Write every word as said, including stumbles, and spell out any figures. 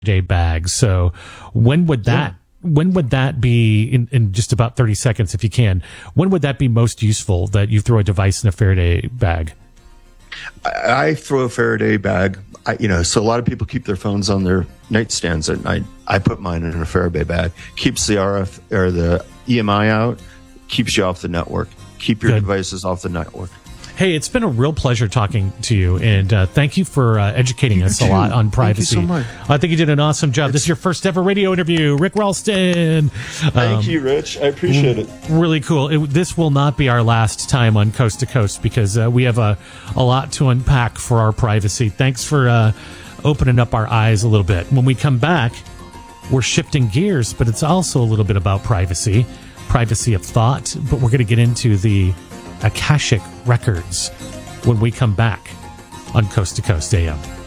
day bag. So when would that, yeah. when would that be in, in just about thirty seconds, if you can, when would that be most useful that you throw a device in a Faraday bag? I, I throw a Faraday bag. I, you know, so a lot of people keep their phones on their nightstands at night. I put mine in a Faraday bag. Keeps the R F or the E M I out. Keeps you off the network. Keep your Good. devices off the network. Hey, it's been a real pleasure talking to you, and uh, thank you for uh, educating you us too. a lot on privacy. Thank you so much. I think you did an awesome job. It's, this is your first ever radio interview, Rick Ralston. Thank um, you, Rich. I appreciate it. Really cool. It, this will not be our last time on Coast to Coast because uh, we have a, a lot to unpack for our privacy. Thanks for uh, opening up our eyes a little bit. When we come back, we're shifting gears, but it's also a little bit about privacy, privacy of thought, but we're going to get into the Akashic Records when we come back on Coast to Coast A M.